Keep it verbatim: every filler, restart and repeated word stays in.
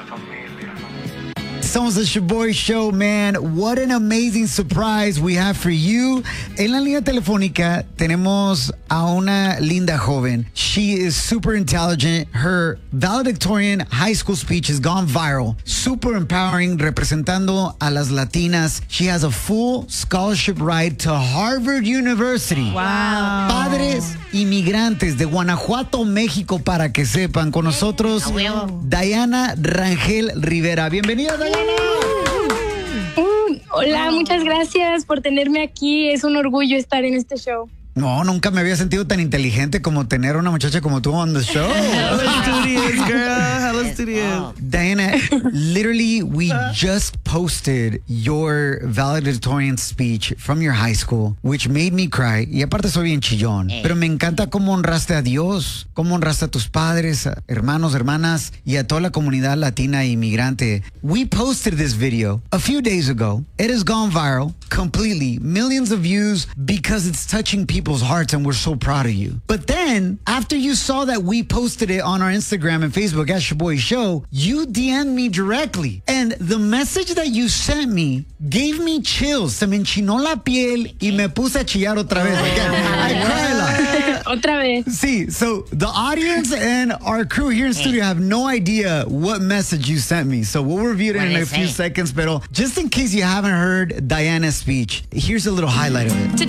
Somos the Shaboy Show, man. What an amazing surprise we have for you. En la línea telefónica tenemos a una linda joven. She is super intelligent. Her valedictorian high school speech has gone viral. Super empowering, representando a las latinas. She has a full scholarship ride to Harvard University. Wow. Padres inmigrantes de Guanajuato, México, para que sepan. Con nosotros, Diana Rangel Rivera. Bienvenida, Diana. Mm, hola, muchas gracias por tenerme aquí. Es un orgullo estar en este show. No, nunca me había sentido tan inteligente como tener una muchacha como tú on the show. Hello, studios, girl. Hello, studios. Diana, literally, we just posted your valedictorian speech from your high school, which made me cry. Y aparte soy bien chillón. Pero me encanta cómo honraste a Dios, cómo honraste a tus padres, a hermanos, hermanas, y a toda la comunidad latina e inmigrante. We posted this video a few days ago. It has gone viral completely. Millions of views because it's touching people. People's hearts, and we're so proud of you. But then, after you saw that we posted it on our Instagram and Facebook at Shaboy Show, you D M'd me directly. And the message that you sent me gave me chills. Se me enchinó la piel y me puse a chillar otra vez. Again, I cried a lot. Otra vez. See, so the audience and our crew here in studio have no idea what message you sent me. So we'll review it in a few seconds. But just in case you haven't heard Diana's speech, here's a little highlight of it.